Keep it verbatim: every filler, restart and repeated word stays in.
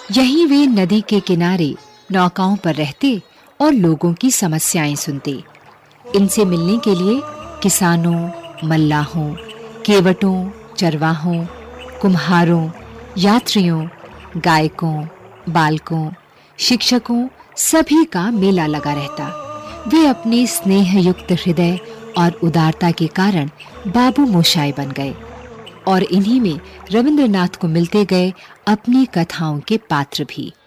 यहीं वे नदी के किनारे नौकाओं पर रहते और लोगों की समस्याएं सुनते। इनसे मिलने के लिए किसानों, मल्लाहों, केवटों, चरवाहों, कुम्हारों, यात्रियों, गायकों, बालकों, शिक्षकों सभी का मेला लगा रहता। वे अपने स्नेहयुक्त हृदय और उदारता के कारण बाबू मोशाय बन गए और इन्हीं में रविंद्रनाथ को मिलते गए अपनी कथाओं के पात्र भी।